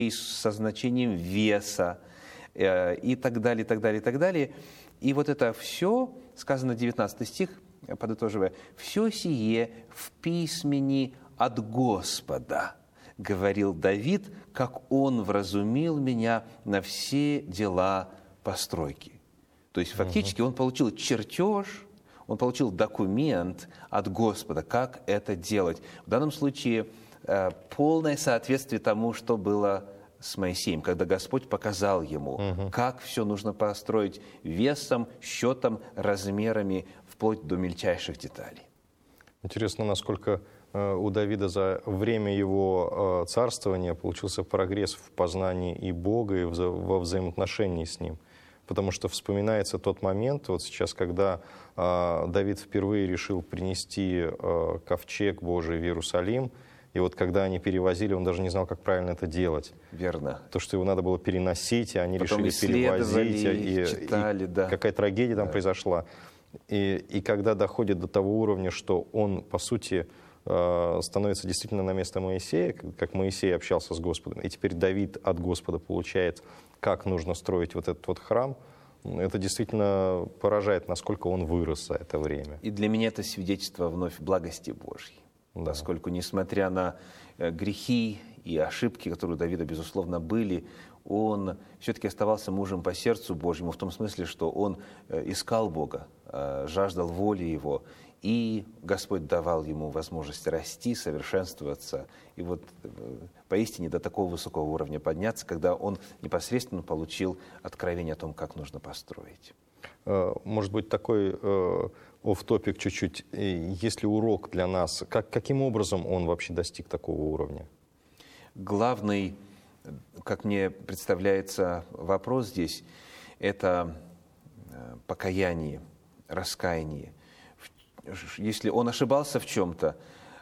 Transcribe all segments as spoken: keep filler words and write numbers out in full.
со значением веса э, и так далее, и так далее, и так далее. И вот это все, сказано девятнадцатый стих, подытоживая, «все сие в письмени от Господа, говорил Давид, как он вразумил меня на все дела постройки». То есть фактически он получил чертеж, он получил документ от Господа, как это делать. В данном случае э, полное соответствие тому, что было с Моисеем, когда Господь показал ему, угу. как все нужно построить весом, счетом, размерами, вплоть до мельчайших деталей. Интересно, насколько э, у Давида за время его э, царствования получился прогресс в познании и Бога, и вза во взаимоотношении с Ним. Потому что вспоминается тот момент, вот сейчас, когда э, Давид впервые решил принести э, ковчег Божий в Иерусалим, и вот когда они перевозили, он даже не знал, как правильно это делать. Верно. То, что его надо было переносить, и они Потом решили перевозить, и, читали, и да. какая трагедия там да. произошла. И, и когда доходит до того уровня, что он, по сути, э, становится действительно на место Моисея, как Моисей общался с Господом, и теперь Давид от Господа получает, как нужно строить вот этот вот храм, это действительно поражает, насколько он вырос за это время. И для меня это свидетельство вновь благости Божьей. Да. Поскольку, несмотря на грехи и ошибки, которые у Давида, безусловно, были, он все-таки оставался мужем по сердцу Божьему, в том смысле, что он искал Бога, жаждал воли Его, и Господь давал ему возможность расти, совершенствоваться, и вот поистине до такого высокого уровня подняться, когда он непосредственно получил откровение о том, как нужно построить. Может быть, такой офф-топик чуть-чуть. Есть ли урок для нас? Как, каким образом он вообще достиг такого уровня? Главный, как мне представляется, вопрос здесь – это покаяние, раскаяние. Если он ошибался в чем-то,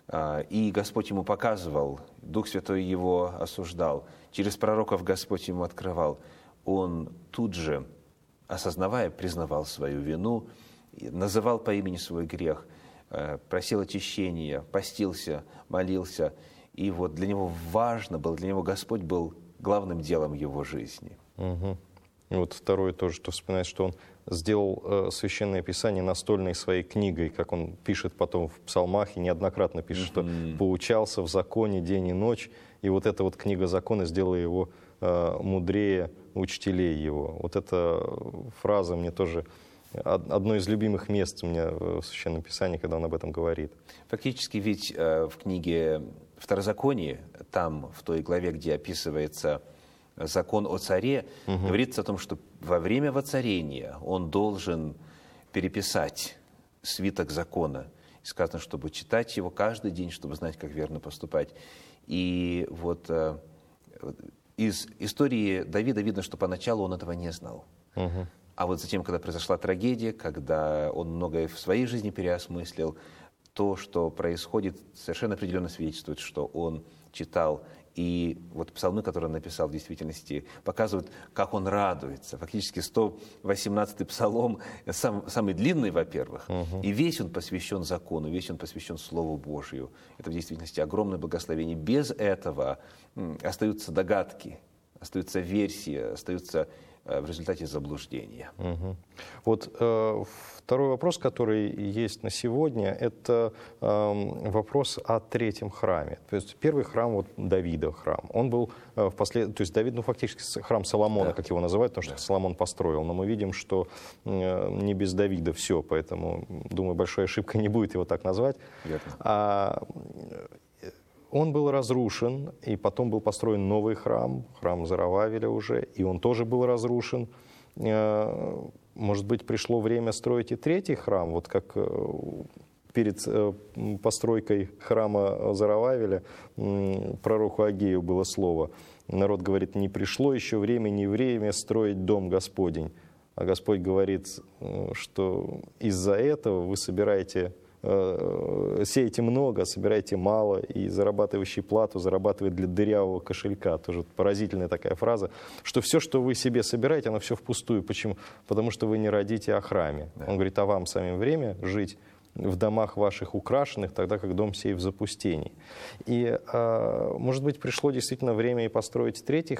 и Господь ему показывал, Дух Святой его осуждал, через пророков Господь ему открывал, он тут же, осознавая, признавал свою вину, называл по имени свой грех, просил очищения, постился, молился. И вот для него важно было, для него Господь был главным делом его жизни. Угу. И вот второе тоже, что вспоминает, что он сделал э, Священное Писание настольной своей книгой, как он пишет потом в псалмах, и неоднократно пишет, mm-hmm. что поучался в законе день и ночь, и вот эта вот книга закона сделала его э, мудрее учителей его. Вот эта фраза мне тоже одно из любимых мест у меня в Священном Писании, когда он об этом говорит. Фактически ведь э, в книге Второзаконие, там, в той главе, где описывается закон о царе, угу. говорится о том, что во время воцарения он должен переписать свиток закона. И сказано, чтобы читать его каждый день, чтобы знать, как верно поступать. И вот э, из истории Давида видно, что поначалу он этого не знал. Угу. А вот затем, когда произошла трагедия, когда он многое в своей жизни переосмыслил, то, что происходит, совершенно определенно свидетельствует, что он читал. И вот псалмы, которые он написал, в действительности показывают, как он радуется. Фактически сто восемнадцатый псалом, сам, самый длинный, во-первых, угу. и весь он посвящен закону, весь он посвящен Слову Божию. Это в действительности огромное благословение. Без этого остаются догадки, остаются версии, остаются в результате заблуждения. Угу. Вот э, второй вопрос, который есть на сегодня, это э, вопрос о третьем храме. То есть первый храм, вот Давида храм, он был э, впоследствии, то есть Давид, ну фактически храм Соломона, да. как его называют, потому что да. Соломон построил, но мы видим, что э, не без Давида все, поэтому, думаю, большой ошибкой не будет его так назвать. Верно. А, Он был разрушен, и потом был построен новый храм, храм Зоровавеля уже, и он тоже был разрушен. Может быть, пришло время строить и третий храм, вот как перед постройкой храма Зоровавеля пророку Агею было слово. Народ говорит, не пришло еще время, не время строить дом Господень. А Господь говорит, что из-за этого вы собираете... сеете много, собираете мало, и зарабатывающий плату зарабатывает для дырявого кошелька. Тоже поразительная такая фраза, что все, что вы себе собираете, оно все впустую. Почему? Потому что вы не родите о храме. Да. Он говорит, а вам самим время жить в домах ваших украшенных, тогда как дом сей в запустении. И, может быть, пришло действительно время и построить третий